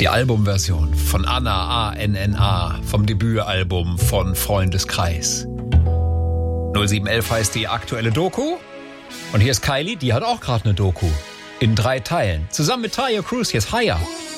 Die Albumversion von Anna, A-N-N-A, vom Debütalbum von Freundeskreis. 0711 heißt die aktuelle Doku. Und hier ist Kylie, die hat auch gerade eine Doku. In 3 Teilen. Zusammen mit Taio Cruz, hier ist Higher.